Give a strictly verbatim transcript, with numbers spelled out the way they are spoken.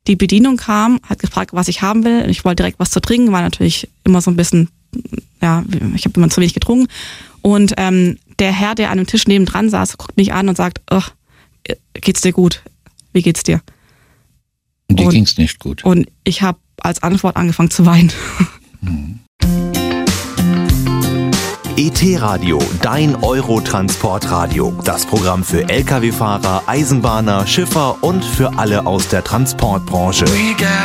die Bedienung kam, hat gefragt, was ich haben will. Ich wollte direkt was zu trinken, war natürlich immer so ein bisschen, ja, ich habe immer zu wenig getrunken. Und ähm, der Herr, der an dem Tisch nebendran saß, guckt mich an und sagt, ach, geht's dir gut? Wie geht's dir? Und dir ging's nicht gut. Und ich habe als Antwort angefangen zu weinen. Mhm. E T-Radio, dein Eurotransportradio. Das Programm für L K W-Fahrer, Eisenbahner, Schiffer und für alle aus der Transportbranche.